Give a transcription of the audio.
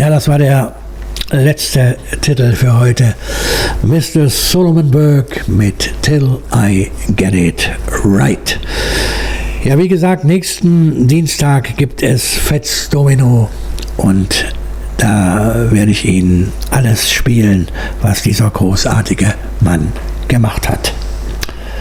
Ja, das war der letzte Titel für heute. Mr. Solomon Burke mit Till I Get It Right. Ja, wie gesagt, nächsten Dienstag gibt es Fats Domino und da werde ich Ihnen alles spielen, was dieser großartige Mann gemacht hat.